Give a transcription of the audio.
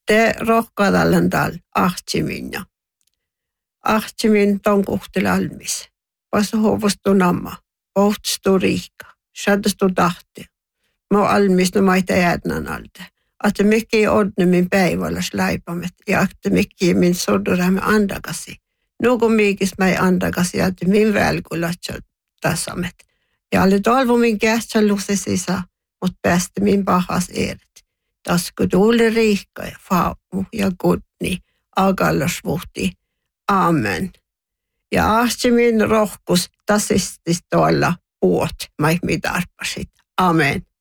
Te rohkaadallan tal ahtiminna. Ahtimin ton kuhtele almis. Pasu hovustu namma. Ohtstu riikka. Shadastu tahti. Mä almis no maita jäädnän alta. Että mikki odne min päiväläs läipamet. Ja että mikki min soduramme andagasi. Nuku miikis mä andagasi. Ja että min välkulatsa tasamet. Ja oli toivo min kähtsä lusesisa. Mut päästä min pahas eret. Tasku tuuli riikka ja faamu ja kutni. Agallasvuhti. Amen. Ja ahtimin rohkus tasistis tuolla puot. Mä mitarpasit. Amen.